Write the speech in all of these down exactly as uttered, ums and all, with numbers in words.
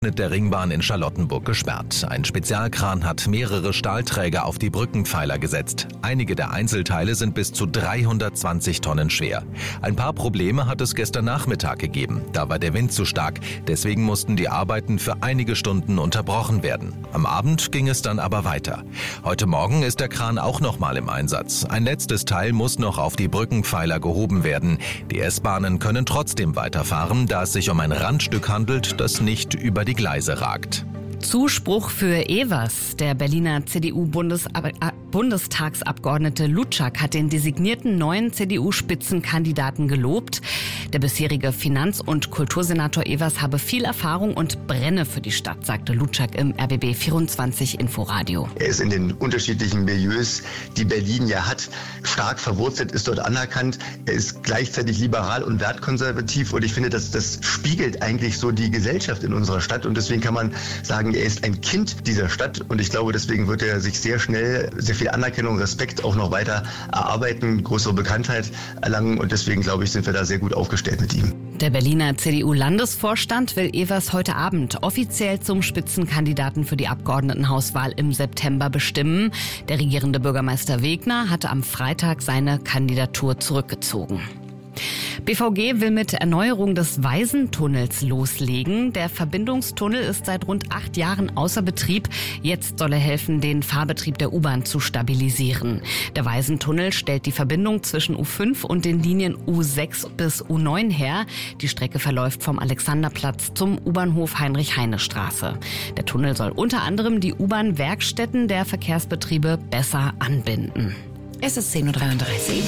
der Ringbahn in Charlottenburg gesperrt. Ein Spezialkran hat mehrere Stahlträger auf die Brückenpfeiler gesetzt. Einige der Einzelteile sind bis zu dreihundertzwanzig Tonnen schwer. Ein paar Probleme hat es gestern Nachmittag gegeben. Da war der Wind zu stark. Deswegen mussten die Arbeiten für einige Stunden unterbrochen werden. Am Abend ging es dann aber weiter. Heute Morgen ist der Kran auch nochmal im Einsatz. Ein letztes Teil muss noch auf die Brückenpfeiler gehoben werden. Die S-Bahnen können trotzdem weiterfahren, da es sich um ein Randstück handelt, das nicht über die Die Gleise ragt. Zuspruch für Evers. Der Berliner C D U-Bundestagsabgeordnete Lutschak hat den designierten neuen C D U-Spitzenkandidaten gelobt. Der bisherige Finanz- und Kultursenator Evers habe viel Erfahrung und brenne für die Stadt, sagte Lutschak im R B B vierundzwanzig Inforadio. Er ist in den unterschiedlichen Milieus, die Berlin ja hat, stark verwurzelt, ist dort anerkannt. Er ist gleichzeitig liberal und wertkonservativ und ich finde, dass das spiegelt eigentlich so die Gesellschaft in unserer Stadt und deswegen kann man sagen, er ist ein Kind dieser Stadt und ich glaube, deswegen wird er sich sehr schnell sehr viel Anerkennung, Respekt auch noch weiter erarbeiten, größere Bekanntheit erlangen und deswegen glaube ich, sind wir da sehr gut aufgestellt mit ihm. Der Berliner C D U-Landesvorstand will Evers heute Abend offiziell zum Spitzenkandidaten für die Abgeordnetenhauswahl im September bestimmen. Der regierende Bürgermeister Wegner hatte am Freitag seine Kandidatur zurückgezogen. B V G will mit Erneuerung des Waisentunnels loslegen. Der Verbindungstunnel ist seit rund acht Jahren außer Betrieb. Jetzt soll er helfen, den Fahrbetrieb der U-Bahn zu stabilisieren. Der Waisentunnel stellt die Verbindung zwischen U fünf und den Linien U sechs bis U neun her. Die Strecke verläuft vom Alexanderplatz zum U-Bahnhof Heinrich-Heine-Straße. Der Tunnel soll unter anderem die U-Bahn-Werkstätten der Verkehrsbetriebe besser anbinden. Es ist zehn Uhr dreiunddreißig.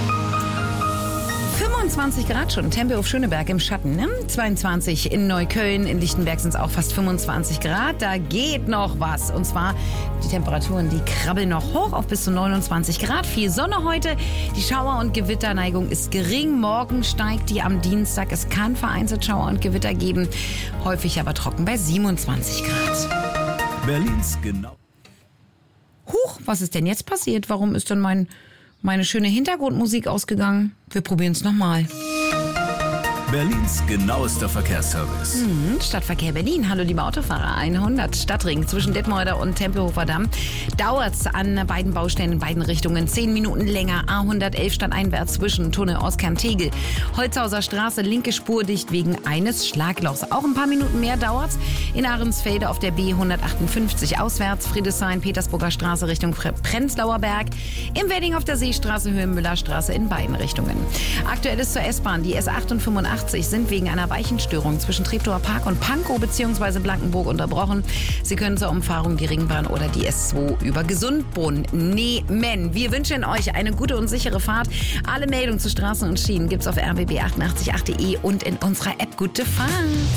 fünfundzwanzig Grad schon, Tempelhof Schöneberg im Schatten, ne? zweiundzwanzig in Neukölln, in Lichtenberg sind es auch fast fünfundzwanzig Grad. Da geht noch was. Und zwar die Temperaturen, die krabbeln noch hoch auf bis zu neunundzwanzig Grad. Viel Sonne heute. Die Schauer- und Gewitterneigung ist gering. Morgen steigt die am Dienstag. Es kann vereinzelt Schauer und Gewitter geben. Häufig aber trocken bei siebenundzwanzig Grad. Berlins genau. Huch, was ist denn jetzt passiert? Warum ist denn mein... meine schöne Hintergrundmusik ausgegangen? Wir probieren es nochmal. Berlins genauester Verkehrsservice. Hm, Stadtverkehr Berlin. Hallo liebe Autofahrer. hundert Stadtring zwischen Detmolder und Tempelhofer Damm. Dauert's an beiden Baustellen in beiden Richtungen. Zehn Minuten länger. A hundertelf stadteinwärts zwischen Tunnel Oskern-Tegel. Holzhauser Straße, linke Spur dicht wegen eines Schlaglochs. Auch ein paar Minuten mehr dauert's. In Ahrensfelde auf der B hundertachtundfünfzig auswärts. Friedrichshain, Petersburger Straße Richtung Prenzlauer Berg. Im Wedding auf der Seestraße, Höhe Müllerstraße in beiden Richtungen. Aktuell ist zur S-Bahn. Die S achtundfünfundachtzig sind wegen einer Weichenstörung zwischen Treptower Park und Pankow bzw. Blankenburg unterbrochen. Sie können zur Umfahrung die Ringbahn oder die S zwei über Gesundbrunn nehmen. Wir wünschen euch eine gute und sichere Fahrt. Alle Meldungen zu Straßen und Schienen gibt's auf r b b achtundachtzig punkt acht punkt de und in unserer App. Gute Fahrt!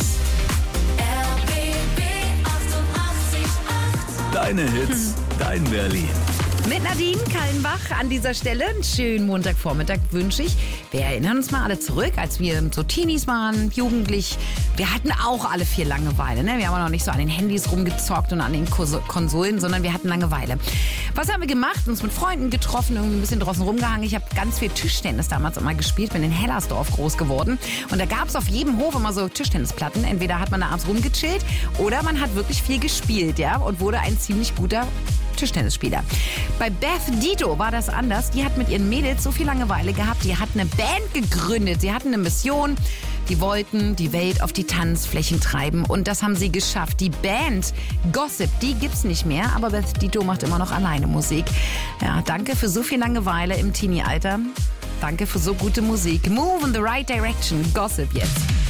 R B B achtundachtzig Komma acht. Deine Hits, hm. dein Berlin. Mit Nadine Kallenbach an dieser Stelle einen schönen Montagvormittag wünsche ich. Wir erinnern uns mal alle zurück, als wir so Teenies waren, jugendlich. Wir hatten auch alle viel Langeweile. Ne? Wir haben auch noch nicht so an den Handys rumgezockt und an den Konsolen, sondern wir hatten Langeweile. Was haben wir gemacht? Uns mit Freunden getroffen, irgendwie ein bisschen draußen rumgehangen. Ich habe ganz viel Tischtennis damals immer gespielt, bin in Hellersdorf groß geworden. Und da gab es auf jedem Hof immer so Tischtennisplatten. Entweder hat man da abends rumgechillt oder man hat wirklich viel gespielt, ja, und wurde ein ziemlich guter Tischtennisspieler. Bei Beth Dito war das anders. Die hat mit ihren Mädels so viel Langeweile gehabt. Die hat eine Band gegründet. Sie hatten eine Mission. Die wollten die Welt auf die Tanzflächen treiben. Und das haben sie geschafft. Die Band Gossip, die gibt's nicht mehr. Aber Beth Dito macht immer noch alleine Musik. Ja, danke für so viel Langeweile im Teenie-Alter. Danke für so gute Musik. Move in the right direction. Gossip jetzt.